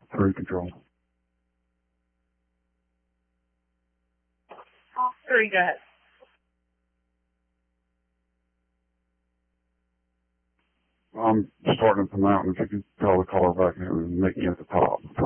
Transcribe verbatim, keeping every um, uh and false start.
Three control. Three, go ahead. I'm starting at the mountain. If you could call the caller back and make me at the top.